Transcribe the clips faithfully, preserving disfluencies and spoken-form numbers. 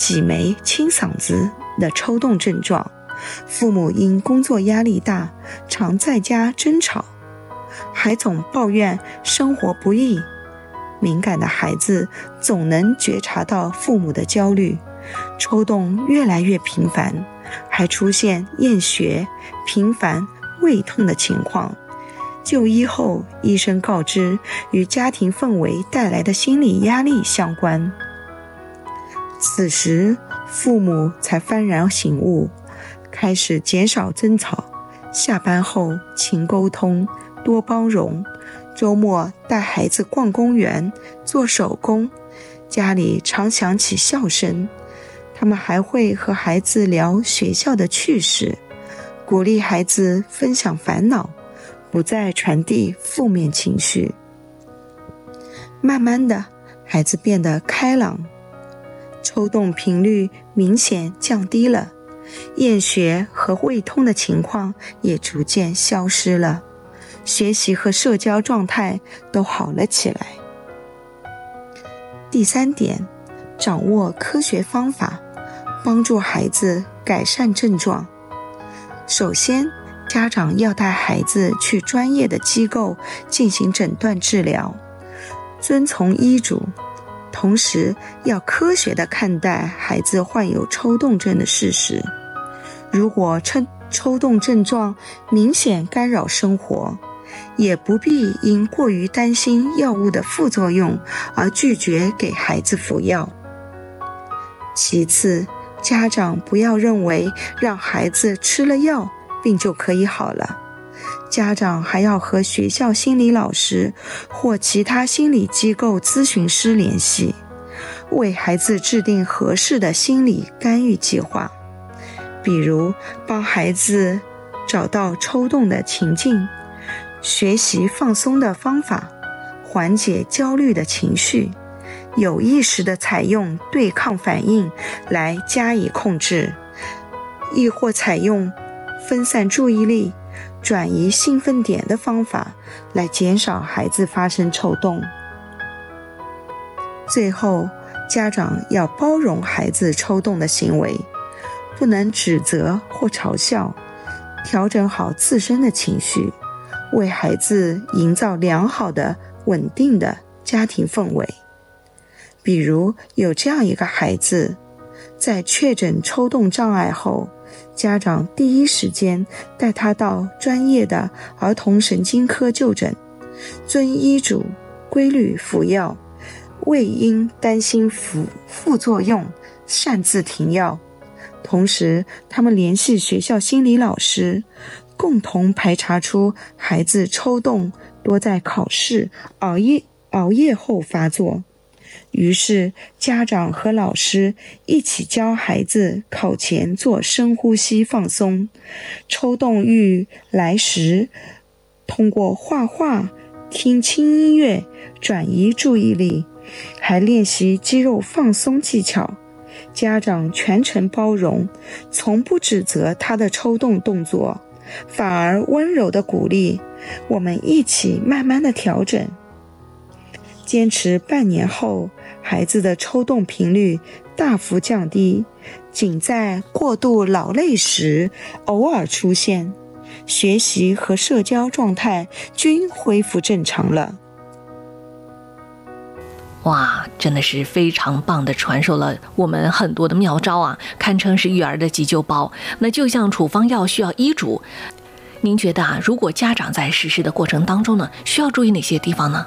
挤眉、清嗓子的抽动症状，父母因工作压力大，常在家争吵，还总抱怨生活不易。敏感的孩子总能觉察到父母的焦虑，抽动越来越频繁，还出现厌学、频繁、胃痛的情况。就医后，医生告知与家庭氛围带来的心理压力相关。此时，父母才幡然醒悟，开始减少争吵，下班后勤沟通，多包容，周末带孩子逛公园，做手工，家里常响起笑声。他们还会和孩子聊学校的趣事，鼓励孩子分享烦恼，不再传递负面情绪。慢慢的，孩子变得开朗，抽动频率明显降低了，厌学和胃痛的情况也逐渐消失了，学习和社交状态都好了起来。第三点，掌握科学方法，帮助孩子改善症状。首先，家长要带孩子去专业的机构进行诊断治疗，遵从医嘱，同时要科学地看待孩子患有抽动症的事实。如果抽抽动症状明显干扰生活，也不必因过于担心药物的副作用而拒绝给孩子服药。其次，家长不要认为让孩子吃了药病就可以好了，家长还要和学校心理老师或其他心理机构咨询师联系，为孩子制定合适的心理干预计划，比如帮孩子找到抽动的情境，学习放松的方法，缓解焦虑的情绪，有意识地采用对抗反应来加以控制，亦或采用分散注意力、转移兴奋点的方法来减少孩子发生抽动。最后，家长要包容孩子抽动的行为，不能指责或嘲笑，调整好自身的情绪，为孩子营造良好的、稳定的家庭氛围。比如有这样一个孩子，在确诊抽动障碍后，家长第一时间带他到专业的儿童神经科就诊，遵医嘱规律服药，未因担心副副作用擅自停药。同时，他们联系学校心理老师，共同排查出孩子抽动多在考试、熬夜、熬夜后发作。于是，家长和老师一起教孩子考前做深呼吸放松，抽动欲来时，通过画画、听轻音乐转移注意力，还练习肌肉放松技巧。家长全程包容，从不指责他的抽动动作，反而温柔地鼓励，我们一起慢慢地调整。坚持半年后，孩子的抽动频率大幅降低，仅在过度劳累时偶尔出现，学习和社交状态均恢复正常了。 哇，真的是非常棒的传授了我们很多的妙招啊，堪称是育儿的急救包。那就像处方药需要医嘱，您觉得啊，如果家长在实施的过程当中呢，需要注意哪些地方呢？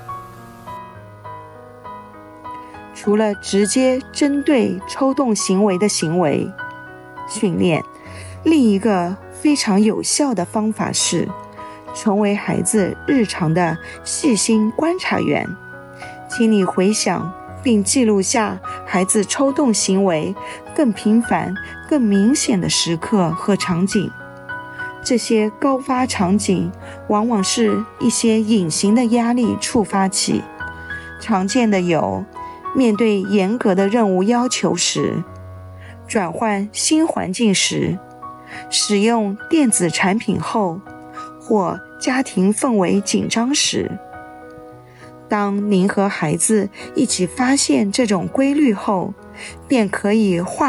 除了直接针对抽动行为的行为训练，另一个非常有效的方法是成为孩子日常的细心观察员。请你回想并记录下孩子抽动行为更频繁、更明显的时刻和场景。这些高发场景往往是一些隐形的压力触发器，常见的有面对严格的任务要求时，转换新环境时，使用电子产品后，或家庭氛围紧张时。当您和孩子一起发现这种规律后，便可以化